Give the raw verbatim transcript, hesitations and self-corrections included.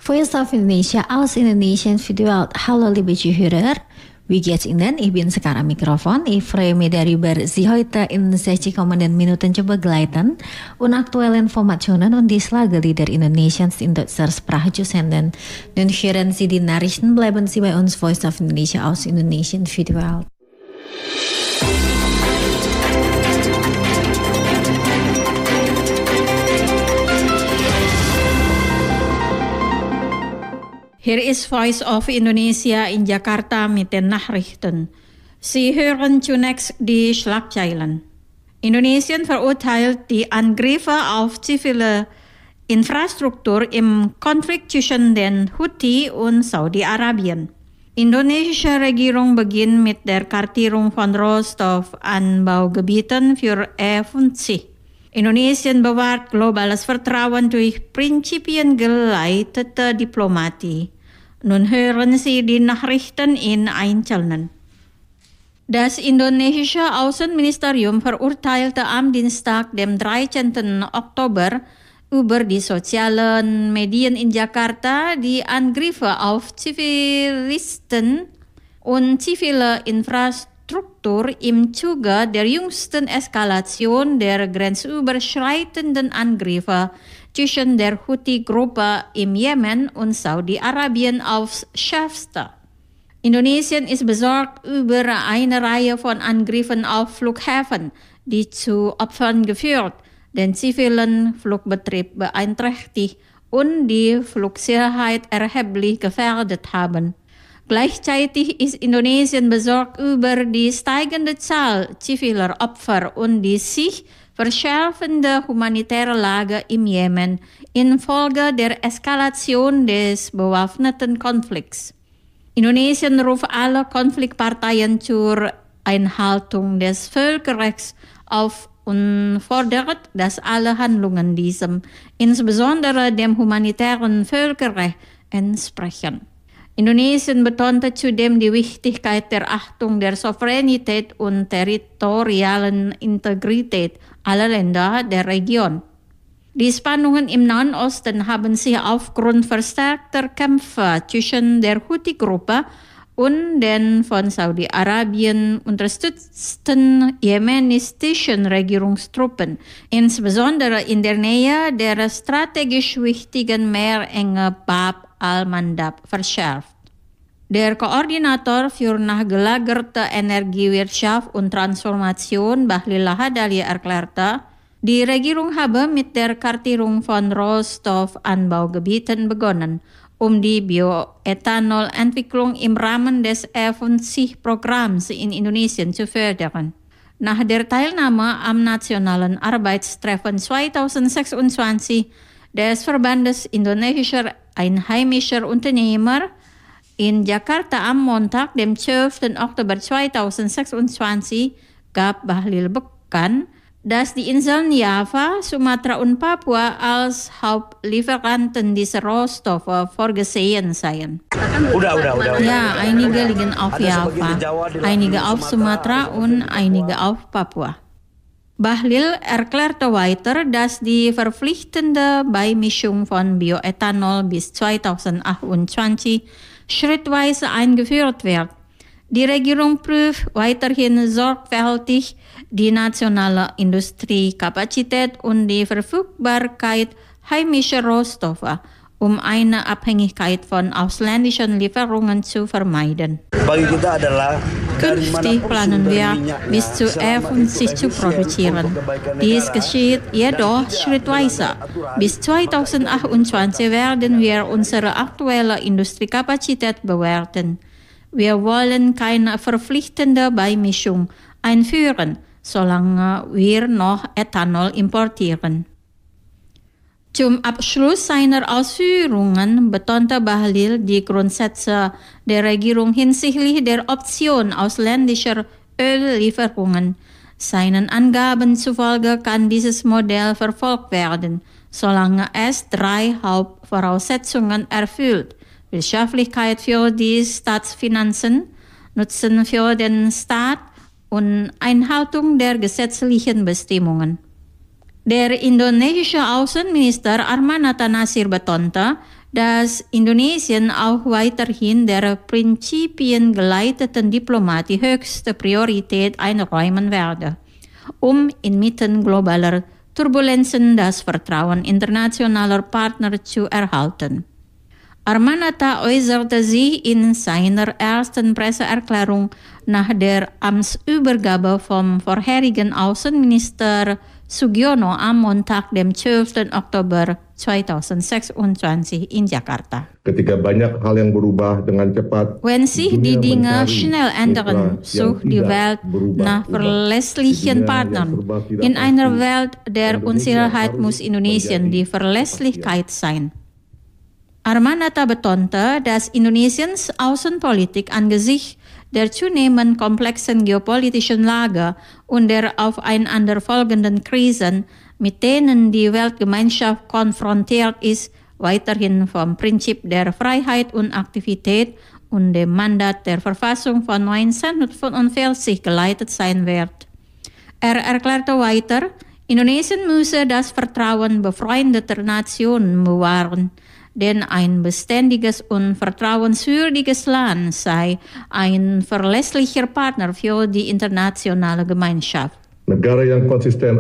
Voice of Indonesia aus Indonesian Video. Hallo liebe Zuhörer, wie geht's Ihnen? Ich bin sekarang Mikrofon. Ich freue mich darüber, Sie heute in sechzig kommenden Minuten zu begleiten und aktuelle Informationen und die Lage der Indonesiens in deutscher Sprache zu senden. Nun hören Sie die Nachrichten, bleiben Sie bei uns Voice of Indonesia aus Indonesian Video. Hier ist Voice of Indonesia in Jakarta mit den Nachrichten. Sie hören zunächst die Schlagzeilen. Indonesien verurteilt die Angriffe auf zivile Infrastruktur im Konflikt zwischen den Houthi und Saudi-Arabien. Indonesische Regierung beginnt mit der Kartierung von Rohstoffanbaugebieten für E fünfzig. Indonesien bewahrt globales Vertrauen durch prinzipiengeleitete Diplomatie. Nun hören Sie die Nachrichten in Einzelnen. Das indonesische Außenministerium verurteilte am Dienstag, dem dreizehnten Oktober, über die sozialen Medien in Jakarta die Angriffe auf Zivilisten und zivile Infrastruktur im Zuge der jüngsten Eskalation der grenzüberschreitenden Angriffe zwischen der Houthi-Gruppe im Jemen und Saudi-Arabien aufs Schärfste. Indonesien ist besorgt über eine Reihe von Angriffen auf Flughäfen, die zu Opfern geführt, den zivilen Flugbetrieb beeinträchtigt und die Flugsicherheit erheblich gefährdet haben. Gleichzeitig ist Indonesien besorgt über die steigende Zahl ziviler Opfer und die sich verschärfende humanitäre Lage im Jemen infolge der Eskalation des bewaffneten Konflikts. Indonesien ruft alle Konfliktparteien zur Einhaltung des Völkerrechts auf und fordert, dass alle Handlungen diesem, insbesondere dem humanitären Völkerrecht, entsprechen. Indonesien betonte zudem die Wichtigkeit der Achtung der Souveränität und territorialen Integrität aller Länder der Region. Die Spannungen im Nahen Osten haben sich aufgrund verstärkter Kämpfe zwischen der Houthi-Gruppe und den von Saudi-Arabien unterstützten jemenitischen Regierungstruppen, insbesondere in der Nähe der strategisch wichtigen Meerenge Bab al-Mandab, verschärft. Der Koordinator für nachgelagerte Energiewirtschaft und Transformation, Bahlil Lahadalia, erklärte, die Regierung habe mit der Kartierung von Rohstoffanbaugebieten begonnen, um die Bioethanolentwicklung im Rahmen des E fünfzig-Programms in Indonesien zu fördern. Nach der Teilnahme am Nationalen Arbeitstreffen zweitausendsechsundzwanzig des Verbandes indonesischer einheimischer Unternehmer in Jakarta am Montag, dem zwölften Oktober zweitausendsechsundzwanzig, gab Bahlil bekannt, dass die Inseln Java, Sumatra und Papua als Hauptlieferanten dieser Rohstoffe vorgesehen seien. Udah, udah, udah. Ja, einige liegen auf Java, einige auf Sumatra und einige auf Papua. Bahlil erklärte weiter, dass die verpflichtende Beimischung von Bioethanol bis zweitausendachtundzwanzig schrittweise eingeführt wird. Die Regierung prüft weiterhin sorgfältig die nationale Industriekapazität und die Verfügbarkeit heimischer Rohstoffe, um eine Abhängigkeit von ausländischen Lieferungen zu vermeiden. Künftig planen wir, bis zu E fünfzig zu produzieren. Dies geschieht jedoch schrittweise. Bis zweitausendachtundzwanzig werden wir unsere aktuelle Industriekapazität bewerten. Wir wollen keine verpflichtende Beimischung einführen, solange wir noch Ethanol importieren. Zum Abschluss seiner Ausführungen betonte Bahlil die Grundsätze der Regierung hinsichtlich der Option ausländischer Öllieferungen. Seinen Angaben zufolge kann dieses Modell verfolgt werden, solange es drei Hauptvoraussetzungen erfüllt: Wirtschaftlichkeit für die Staatsfinanzen, Nutzen für den Staat und Einhaltung der gesetzlichen Bestimmungen. Der indonesische Außenminister Arman Natanarsir betonte, dass Indonesien auch weiterhin der prinzipiengeleiteten Diplomatie höchste Priorität einräumen werde, um inmitten globaler Turbulenzen das Vertrauen internationaler Partner zu erhalten. Armanata äußerte sich in seiner ersten Presseerklärung nach der Amtsübergabe vom vorherigen Außenminister Sugiono am Montag, dem zwölften Oktober zweitausendsechsundzwanzig in Jakarta. Ketika banyak hal yang berubah dengan cepat, Wenn sich die dunia Dinge mencari schnell ändern, mitra yang sucht die tidak Welt berubah-ubah. nach verlässlichen Di dunia Partnern. yang serba tidak In einer pasti, Welt der Indonesia Unsicherheit harus muss Indonesien menjadi die Verlässlichkeit sein. Armanata betonte, dass Indonesiens Außenpolitik angesichts der zunehmend komplexen geopolitischen Lage und der aufeinanderfolgenden Krisen, mit denen die Weltgemeinschaft konfrontiert ist, weiterhin vom Prinzip der Freiheit und Aktivität und dem Mandat der Verfassung von neunzehnhundertfünfundvierzig geleitet sein wird. Er erklärte weiter, Indonesien müsse das Vertrauen befreundeter Nationen bewahren, denn ein beständiges und vertrauenswürdiges Land sei ein verlässlicher Partner für die internationale Gemeinschaft. Negara yang konsisten